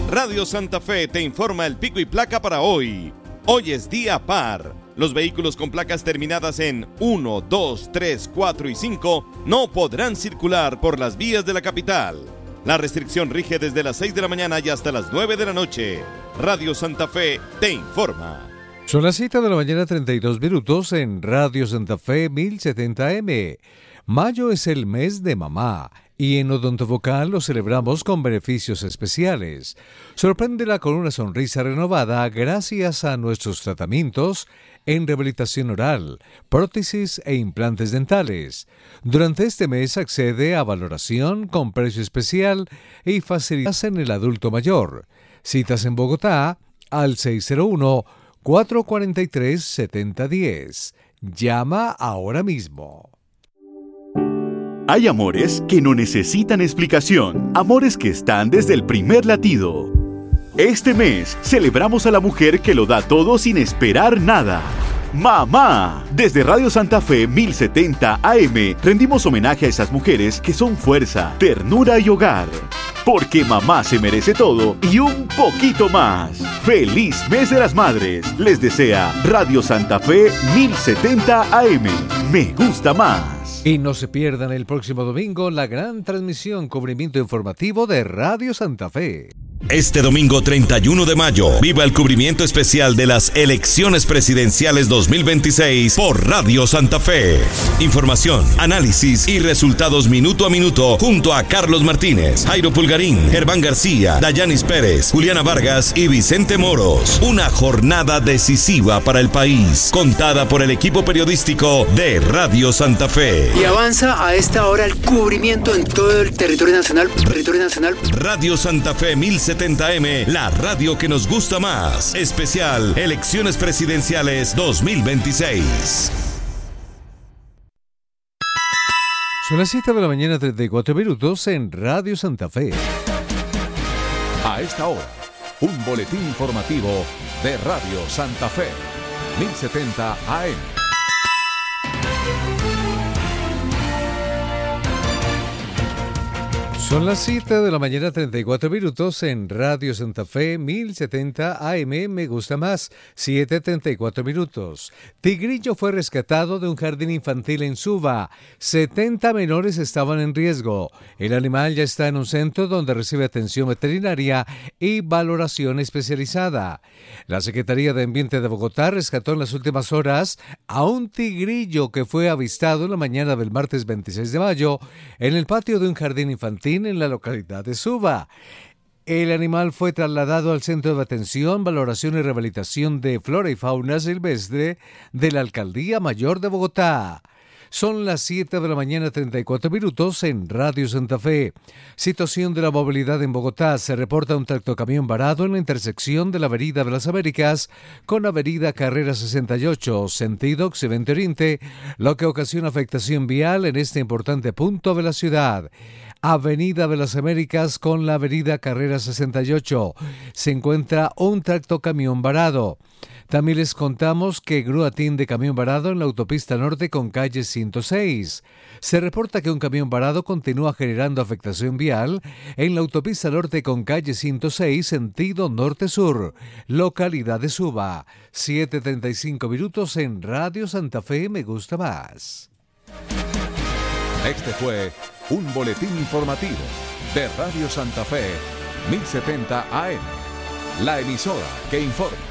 Radio Santa Fe te informa el pico y placa para hoy. Hoy es día par. Los vehículos con placas terminadas en 1, 2, 3, 4 y 5 no podrán circular por las vías de la capital. La restricción rige desde las 6 de la mañana y hasta las 9 de la noche. Radio Santa Fe te informa. Son las 7 de la mañana 32 minutos en Radio Santa Fe 1070M. Mayo es el mes de mamá y en Odontovocal lo celebramos con beneficios especiales. Sorpréndela con una sonrisa renovada gracias a nuestros tratamientos en rehabilitación oral, prótesis e implantes dentales. Durante este mes accede a valoración con precio especial y facilidades en el adulto mayor. Citas en Bogotá al 601-443-7010. Llama ahora mismo. Hay amores que no necesitan explicación, amores que están desde el primer latido. Este mes celebramos a la mujer que lo da todo sin esperar nada. ¡Mamá! Desde Radio Santa Fe 1070 AM rendimos homenaje a esas mujeres que son fuerza, ternura y hogar. Porque mamá se merece todo y un poquito más. ¡Feliz Mes de las Madres! Les desea Radio Santa Fe 1070 AM. Me gusta más. Y no se pierdan el próximo domingo la gran transmisión cubrimiento informativo de Radio Santa Fe. Este domingo 31 de mayo, viva el cubrimiento especial de las elecciones presidenciales 2026 por Radio Santa Fe. Información, análisis y resultados minuto a minuto junto a Carlos Martínez, Jairo Pulgarín, Germán García, Dayanis Pérez, Juliana Vargas y Vicente Moros. Una jornada decisiva para el país, contada por el equipo periodístico de Radio Santa Fe. Y avanza a esta hora el cubrimiento en todo el territorio nacional. Radio Santa Fe 1070M, la radio que nos gusta más. Especial Elecciones Presidenciales 2026. Son las 7 de la mañana 34 minutos en Radio Santa Fe. A esta hora, un boletín informativo de Radio Santa Fe 1070 AM. Son las 7 de la mañana 34 minutos en Radio Santa Fe 1070 AM. Me gusta más, 7:34 minutos. Tigrillo fue rescatado de un jardín infantil en Suba. 70 menores estaban en riesgo. El animal ya está en un centro donde recibe atención veterinaria y valoración especializada. La Secretaría de Ambiente de Bogotá rescató en las últimas horas a un tigrillo que fue avistado en la mañana del martes 26 de mayo en el patio de un jardín infantil en la localidad de Suba. El animal fue trasladado al Centro de Atención, Valoración y Rehabilitación de Flora y Fauna Silvestre de la Alcaldía Mayor de Bogotá. Son las 7 de la mañana 34 minutos en Radio Santa Fe. Situación de la movilidad en Bogotá. Se reporta un tractocamión varado en la intersección de la Avenida de las Américas con Avenida Carrera 68, sentido occidente-oriente, lo que ocasiona afectación vial en este importante punto de la ciudad. Avenida de las Américas con la Avenida Carrera 68. Se encuentra un tractocamión varado. También les contamos que grúa tiende camión varado en la autopista norte con calle 106. Se reporta que un camión varado continúa generando afectación vial en la autopista norte con calle 106, sentido norte-sur, localidad de Suba. 7:35 minutos en Radio Santa Fe. Me gusta más. Este fue un boletín informativo de Radio Santa Fe 1070 AM. La emisora que informa.